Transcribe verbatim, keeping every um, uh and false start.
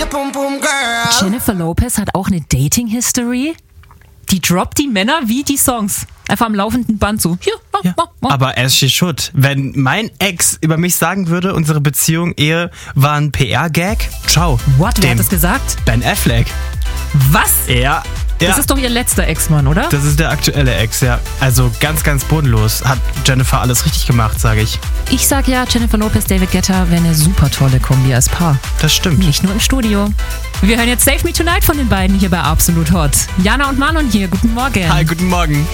pum pum girl. Jennifer Lopez hat auch eine Dating-History. Die droppt die Männer wie die Songs. Einfach am laufenden Band so. Hier, oh, Ja. oh, oh. Aber as she should. Wenn mein Ex über mich sagen würde, unsere Beziehung, Ehe war ein P R-Gag, ciao. What? Wer Dem hat das gesagt? Ben Affleck. Was? Ja. Ja. Das ist doch ihr letzter Ex-Mann, oder? Das ist der aktuelle Ex, ja. Also ganz, ganz bodenlos. Hat Jennifer alles richtig gemacht, sage ich. Ich sag ja, Jennifer Lopez, David Guetta wäre eine super tolle Kombi als Paar. Das stimmt. Nicht nur im Studio. Wir hören jetzt Save Me Tonight von den beiden hier bei Absolut Hot. Jana und Manon hier, guten Morgen. Hi, guten Morgen.